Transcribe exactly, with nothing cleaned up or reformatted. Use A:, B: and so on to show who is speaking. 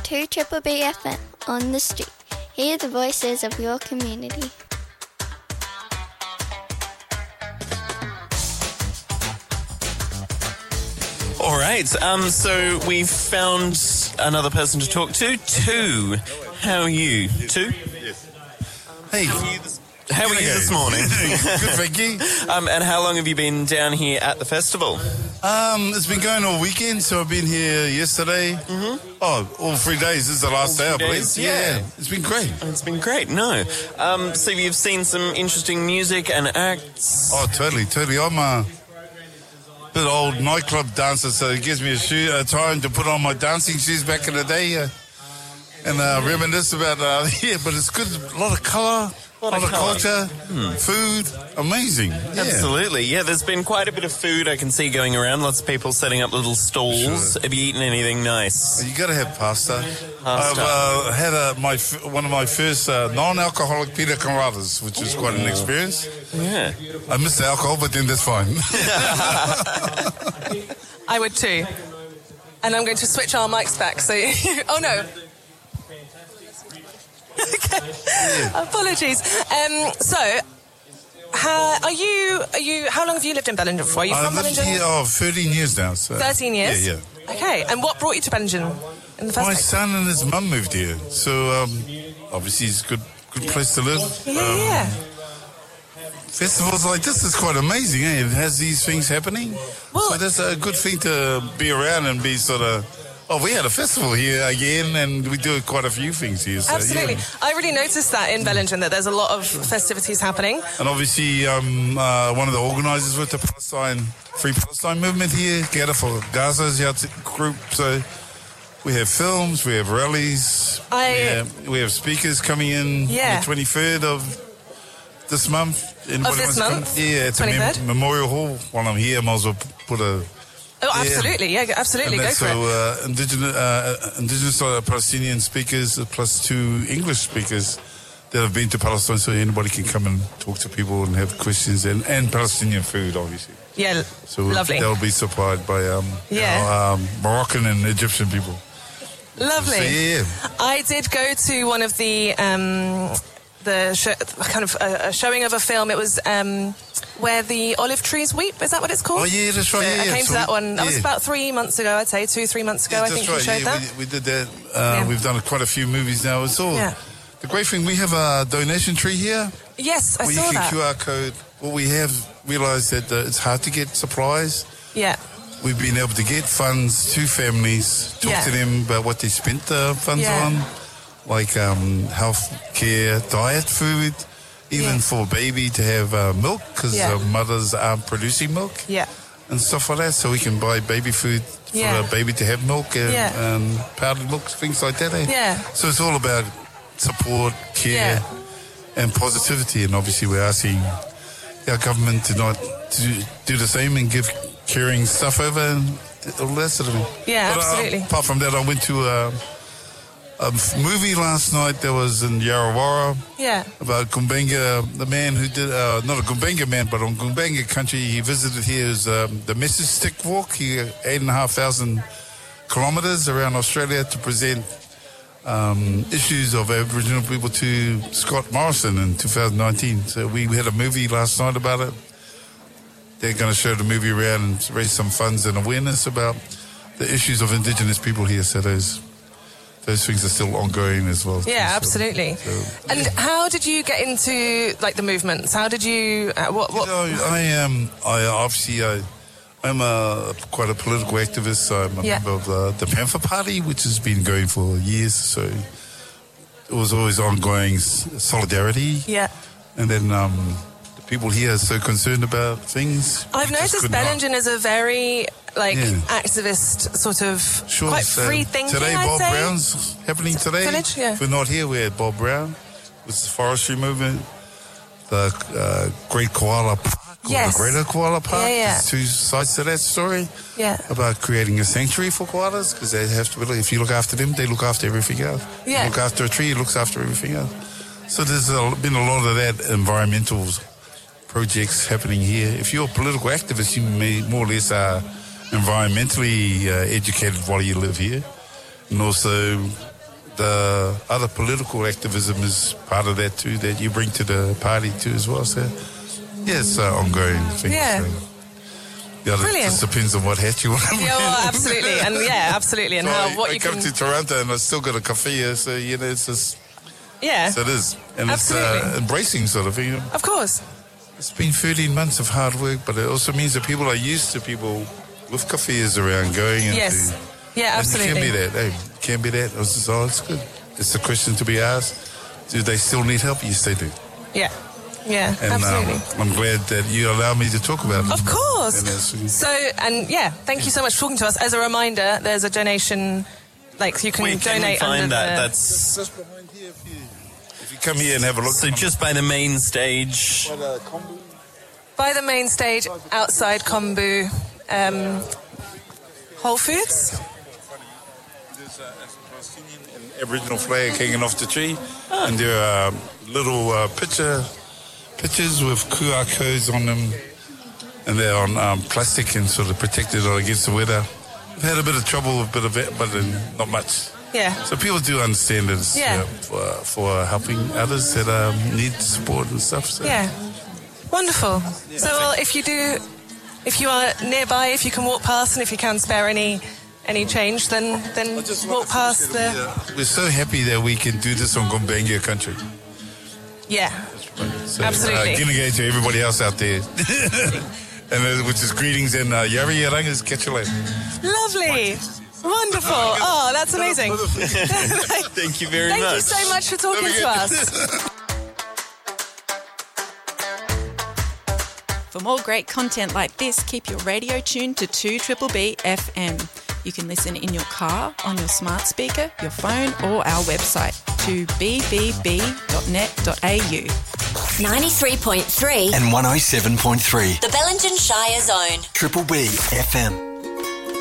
A: to Triple B F M on the street. Hear the voices of your community.
B: All right, um, so we've found another person to talk to. Tu, how are you? Tu?
C: Yes. Hey.
B: How are you this, how are you this morning?
C: Good, thank you.
B: Um, and how long have you been down here at the festival?
C: Um, it's been going all weekend, so I've been here yesterday. Mm-hmm. Oh, all three days. This is the last
B: all
C: day, I believe.
B: Days, yeah.
C: yeah. It's been great.
B: It's been great, no. Um, so you've seen some interesting music and acts?
C: Oh, totally, totally. I'm a bit old nightclub dancer, so it gives me a, shoe, a time to put on my dancing shoes back in the day uh, and uh, reminisce about, uh, yeah, but it's good. A lot of colour. A lot, lot of, of culture, hmm. food, amazing. Yeah.
B: Absolutely, yeah. There's been quite a bit of food I can see going around. Lots of people setting up little stalls.
C: Sure.
B: Have you eaten anything nice?
C: You got to have pasta.
B: Pasta.
C: I've uh, had a, my one of my first uh, non-alcoholic pina coladas, which was quite an experience.
B: Yeah,
C: I missed the alcohol, but then that's fine.
D: I would too. And I'm going to switch our mics back. So, oh no. Okay. Yeah. Apologies. Um, so, how are you? Are you? How long have you lived in Bellingen for? Are you
C: I've
D: from
C: lived
D: Bellingen?
C: here oh, thirteen years now. So.
D: Thirteen years.
C: Yeah, yeah.
D: Okay. And what brought you to Bellingen in the first
C: My
D: place?
C: son and his mum moved here, so um, obviously it's a good, good place to live.
D: Yeah.
C: Um,
D: yeah.
C: Festivals like this is quite amazing, eh? It has these things happening. Well, so that's a good thing to be around and be sort of. Oh, we had a festival here again, and we do quite a few things here. So,
D: absolutely.
C: Yeah.
D: I really noticed that in Bellingen, that there's a lot of festivities happening.
C: And obviously, um, uh, one of the organisers with the Palestine, Free Palestine movement here, Gather for Gaza's group. So we have films, we have rallies,
D: I,
C: we, have, we have speakers coming in
D: yeah.
C: on the twenty-third of this month.
D: Of this month?
C: Come? Yeah, it's twenty-third? a mem- memorial hall. While I'm here, I might as well put a...
D: Oh, absolutely, yeah, yeah absolutely, go for
C: so,
D: it.
C: So, uh, indigenous, uh, indigenous uh, Palestinian speakers plus two English speakers that have been to Palestine, so anybody can come and talk to people and have questions, and, and Palestinian food, obviously.
D: Yeah,
C: so
D: lovely.
C: They'll be supplied by um,
D: yeah.
C: our, um, Moroccan and Egyptian people.
D: Lovely.
C: So, yeah.
D: I did go to one of the um, the show, kind of a, a showing of a film. It was. Um, Where the olive trees weep, is that what it's called?
C: Oh, yeah, that's right.
D: So
C: yeah,
D: I came
C: so
D: to that one.
C: yeah.
D: That was about three months ago, I'd say, two, three months ago,
C: yeah,
D: I think
C: right.
D: you showed
C: yeah,
D: that.
C: We, we did that. Uh,
D: yeah.
C: We've done quite a few movies now. It's all,
D: yeah.
C: The great thing, we have a donation tree here.
D: Yes, I
C: where
D: saw
C: you can
D: that.
C: Q R code. Well, we have realised that uh, it's hard to get supplies.
D: Yeah.
C: We've been able to get funds to families, talk
D: yeah.
C: to them about what they spent the funds
D: yeah.
C: on, like um, health care, diet, food. Even
D: yeah.
C: for a baby to have uh, milk, because
D: yeah.
C: uh, mothers aren't producing milk.
D: Yeah.
C: And stuff like that, so we can buy baby food for
D: yeah.
C: a baby to have milk and,
D: yeah.
C: and powdered milk, things like that. Eh?
D: Yeah.
C: So it's all about support, care, yeah. and positivity. And obviously we're asking our government to not to do the same and give caring stuff over and all that sort of thing.
D: Yeah,
C: but,
D: absolutely.
C: Uh, apart from that, I went to... Uh, a movie last night that was in Yarrawara
D: yeah.
C: about Gumbaynggirr, the man who did, uh, not a Gumbaynggirr man, but on Gumbaynggirr country, he visited here as um, the Message Stick Walk. He eight and a half thousand kilometres around Australia to present um, issues of Aboriginal people to Scott Morrison in two thousand nineteen. So we had a movie last night about it. They're going to show the movie around and raise some funds and awareness about the issues of Indigenous people here. So those... Those things are still ongoing as well.
D: Yeah,
C: too,
D: absolutely.
C: So, so,
D: and
C: yeah.
D: how did you get into like the movements? How did you? Uh, what? what?
C: You know, I am. I obviously I, I'm a quite a political activist. I'm a
D: yeah.
C: member of the, the Panther Party, which has been going for years. So it was always ongoing solidarity.
D: Yeah.
C: And then um, the people here are so concerned about things.
D: I've noticed Bellingen is a very like
C: yeah.
D: activist sort of
C: sure,
D: quite
C: so
D: free thinking.
C: Today,
D: I'd
C: Bob
D: say.
C: Brown's happening today.
D: Village, yeah.
C: If we're not here, we're at Bob Brown with the forestry movement, the uh, Great Koala Park,
D: yes.
C: or the Greater Koala Park.
D: Yeah, yeah.
C: There's two sides to that story.
D: Yeah.
C: About creating a sanctuary for koalas, because they have to. If you look after them, they look after everything else.
D: Yeah.
C: You look after a tree, it looks after everything else. So there's a, been a lot of that environmental projects happening here. If you're a political activist, you may more or less are environmentally uh, educated while you live here, and also the other political activism is part of that too, that you bring to the party too as well. So, yeah, it's an ongoing thing.
D: Yeah.
C: So, the other
D: Brilliant.
C: just depends on what hat you want.
D: Yeah, well, absolutely, and yeah, absolutely, and
C: So
D: how
C: I,
D: what
C: I
D: you
C: come
D: can.
C: to Toronto and I still got a cafe here, so you know it's just
D: Yeah,
C: so it is, and
D: Absolutely.
C: it's uh, embracing sort of thing. You know?
D: of course.
C: It's been thirteen months of hard work, but it also means that people are used to people with cafes around going into.
D: Yes. Yeah,
C: And you
D: absolutely.
C: can't be that. Hey, you can't be that. It's just, oh, it's good. It's a question to be asked. Do they still need help? Yes, they do.
D: Yeah, yeah,
C: And
D: absolutely.
C: um, I'm glad that you allow me to talk about it.
D: Of course.
C: And it's-
D: So, and yeah, thank you so much for talking to us. As a reminder, there's a donation, like you can
B: Where can we
D: donate
B: find
D: under
B: that?
D: the...
B: That's
C: Just behind here, if you, if you come here and have a look.
B: so just by the main stage.
D: By the main stage, outside Kombu um, Whole Foods.
C: There's a Palestinian and Aboriginal flag hanging off the tree, and there are um, little uh, picture pictures with Q R codes on them, and they're on um, plastic and sort of protected against the weather. We've had a bit of trouble with a bit of it, but uh, not much.
D: Yeah.
C: So people do understand that it's
D: Yeah.
C: uh, for, for helping others that um, need support and stuff. So.
D: Yeah. Wonderful. So, well, if you do, if you are nearby, if you can walk past, and if you can spare any any change, then then walk past the.
C: We're so happy that we can do this on Gumbaynggirr country.
D: Yeah.
C: So,
D: Absolutely.
C: Uh, Ginagay to everybody else out there. and uh, which is greetings and uh, Yari Yarangas, catch you later.
D: Lovely. Wonderful. Oh, that's amazing.
B: Thank you very
D: Thank
B: much.
D: you so much for talking to us.
E: For more great content like this, keep your radio tuned to two B B B F M. You can listen in your car, on your smart speaker, your phone, or our website, two b b b dot net dot a u.
F: ninety-three point three
G: and one oh seven point three.
F: The Bellingen Shire Zone.
G: Triple B F M.